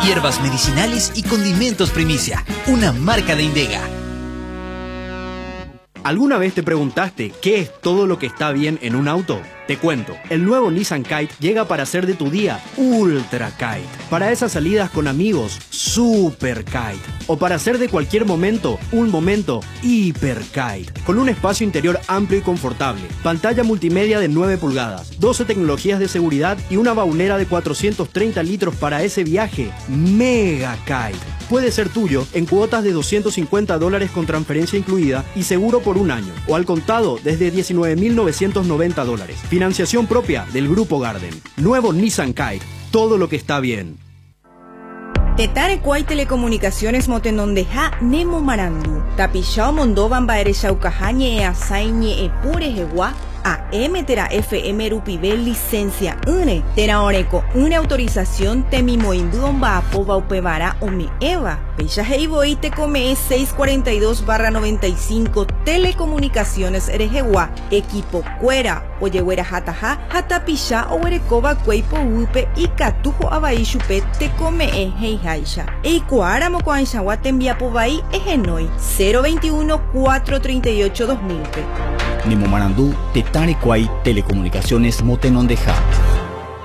hierbas medicinales y condimentos primicia, una marca de Indega. ¿Alguna vez te preguntaste qué es todo lo que está bien en un auto? Te cuento, el nuevo Nissan Kite llega para hacer de tu día Ultra Kite. Para esas salidas con amigos, Super Kite. O para hacer de cualquier momento, un momento Hiper Kite. Con un espacio interior amplio y confortable, pantalla multimedia de 9 pulgadas, 12 tecnologías de seguridad y una baunera de 430 litros para ese viaje Mega Kite. Puede ser tuyo en cuotas de $250 con transferencia incluida y seguro por un año, o al contado desde $19.990. Financiación propia del Grupo Garden. Nuevo Nissan Kite, todo lo que está bien. Tetare Kuai Telecomunicaciones Motenondeja Nemo Marandu. Tapishao Mondovan Baere Shaukahañe e Asaiñe e Pure Hewa. AM Tera FM Rupivel licencia une Tera Oreco una autorización Temimoinduon Baapova Upevara Ome Eva Pecha Heiboi te come 642/95 Telecomunicaciones Erejewa Equipo Cuera Oyehuera Hataja Hatapisha Owerekova Cueipo Upe y Catujo Abaishupe te come Heijaisha Eikuara Mocoanchawa Tembiapovai Egenoi 021-438-2000 Nemo Marandú, Tetare Kuai Telecomunicaciones Motenondeja.